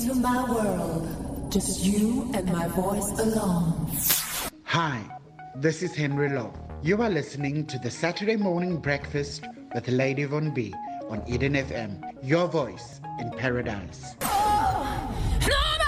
To my world, just you and my voice alone. Hi, this is Henry Law. You are listening to the Saturday Morning Breakfast with Lady Von B on Eden FM, your voice in paradise. Oh, no!